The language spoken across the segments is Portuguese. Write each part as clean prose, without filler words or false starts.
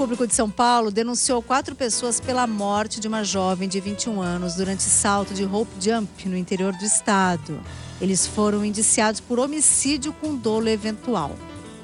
Público de São Paulo denunciou 4 pessoas pela morte de uma jovem de 21 anos durante salto de rope jump no interior do estado. Eles foram indiciados por homicídio com dolo eventual.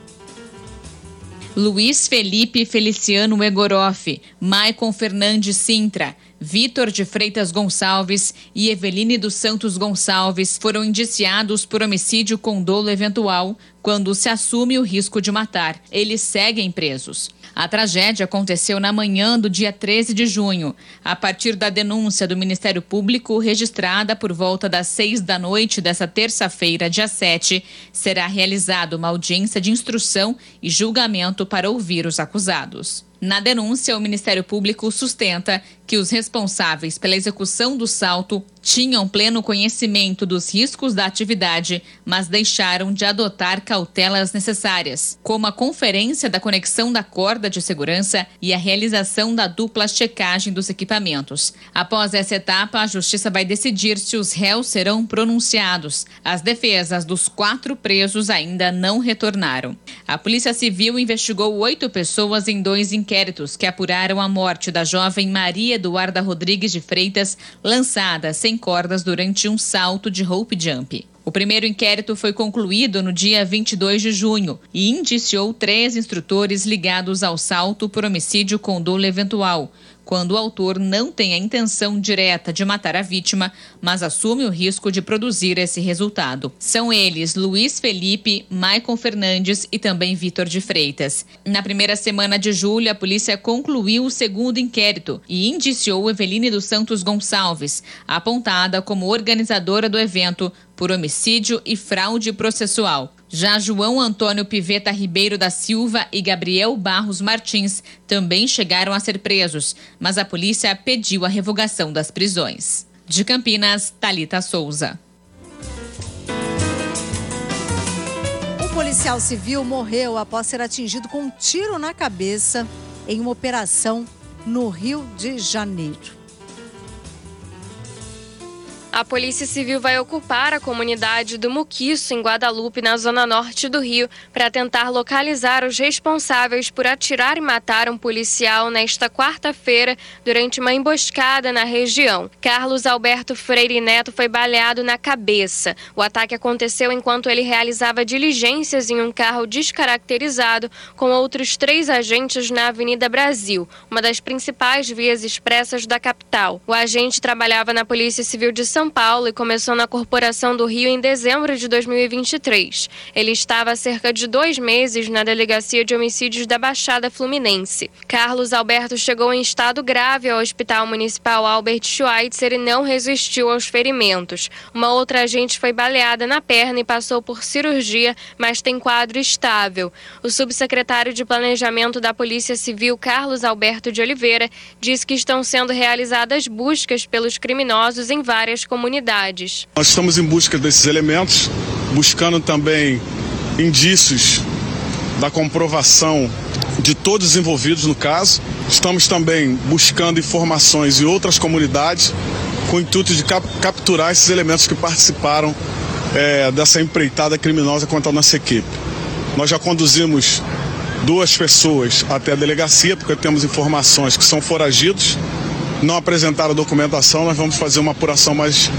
Luiz Felipe Feliciano Egoroff, Maicon Fernandes Sintra, Vitor de Freitas Gonçalves e Eveline dos Santos Gonçalves foram indiciados por homicídio com dolo eventual quando se assume o risco de matar. Eles seguem presos. A tragédia aconteceu na manhã do dia 13 de junho, a partir da denúncia do Ministério Público registrada por volta das 6 da noite desta terça-feira, dia 7, será realizada uma audiência de instrução e julgamento para ouvir os acusados. Na denúncia, o Ministério Público sustenta que os responsáveis pela execução do salto tinham pleno conhecimento dos riscos da atividade, mas deixaram de adotar cautelas necessárias, como a conferência da conexão da corda de segurança e a realização da dupla checagem dos equipamentos. Após essa etapa, a Justiça vai decidir se os réus serão pronunciados. As defesas dos 4 presos ainda não retornaram. A Polícia Civil investigou 8 pessoas em 2 inquéritos que apuraram a morte da jovem Maria Eduarda Rodrigues de Freitas, lançada sem cordas durante um salto de rope jump. O primeiro inquérito foi concluído no dia 22 de junho e indiciou 3 instrutores ligados ao salto por homicídio com dolo eventual, quando o autor não tem a intenção direta de matar a vítima, mas assume o risco de produzir esse resultado. São eles Luiz Felipe, Maicon Fernandes e também Vitor de Freitas. Na primeira semana de julho, a polícia concluiu o segundo inquérito e indiciou Eveline dos Santos Gonçalves, apontada como organizadora do evento por homicídio e fraude processual. Já João Antônio Piveta Ribeiro da Silva e Gabriel Barros Martins também chegaram a ser presos, mas a polícia pediu a revogação das prisões. De Campinas, Thalita Souza. Um policial civil morreu após ser atingido com um tiro na cabeça em uma operação no Rio de Janeiro. A Polícia Civil vai ocupar a comunidade do Muquiço, em Guadalupe, na zona norte do Rio, para tentar localizar os responsáveis por atirar e matar um policial nesta quarta-feira durante uma emboscada na região. Carlos Alberto Freire Neto foi baleado na cabeça. O ataque aconteceu enquanto ele realizava diligências em um carro descaracterizado com outros 3 agentes na Avenida Brasil, uma das principais vias expressas da capital. O agente trabalhava na Polícia Civil de São Paulo e começou na Corporação do Rio em dezembro de 2023. Ele estava há cerca de 2 meses na Delegacia de Homicídios da Baixada Fluminense. Carlos Alberto chegou em estado grave ao Hospital Municipal Albert Schweitzer e não resistiu aos ferimentos. Uma outra agente foi baleada na perna e passou por cirurgia, mas tem quadro estável. O subsecretário de Planejamento da Polícia Civil, Carlos Alberto de Oliveira, disse que estão sendo realizadas buscas pelos criminosos em várias comunidades. Nós estamos em busca desses elementos, buscando também indícios da comprovação de todos os envolvidos no caso. Estamos também buscando informações em outras comunidades com o intuito de capturar esses elementos que participaram dessa empreitada criminosa contra a nossa equipe. Nós já conduzimos 2 pessoas até a delegacia, porque temos informações que são foragidos, não apresentaram a documentação. Nós vamos fazer uma apuração mais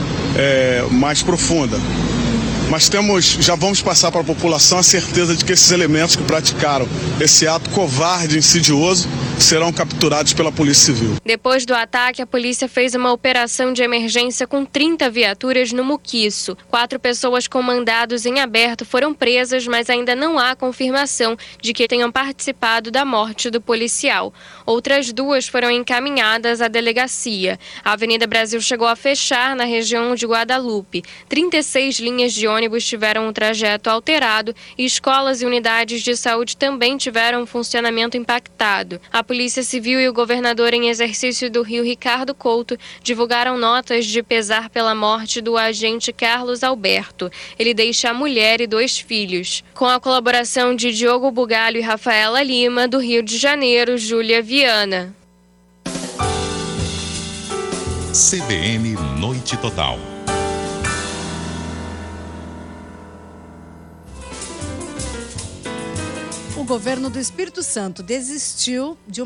profunda. Mas já vamos passar para a população a certeza de que esses elementos que praticaram esse ato covarde e insidioso serão capturados pela Polícia Civil. Depois do ataque, a polícia fez uma operação de emergência com 30 viaturas no Muquiço. 4 pessoas com mandados em aberto foram presas, mas ainda não há confirmação de que tenham participado da morte do policial. Outras 2 foram encaminhadas à delegacia. A Avenida Brasil chegou a fechar na região de Guadalupe. 36 linhas de ônibus tiveram um trajeto alterado e escolas e unidades de saúde também tiveram um funcionamento impactado. A Polícia Civil e o governador em exercício do Rio, Ricardo Couto, divulgaram notas de pesar pela morte do agente Carlos Alberto. Ele deixa a mulher e 2 filhos. Com a colaboração de Diogo Bugalho e Rafaela Lima, do Rio de Janeiro, Júlia Viana. CBN Noite Total. O governo do Espírito Santo desistiu de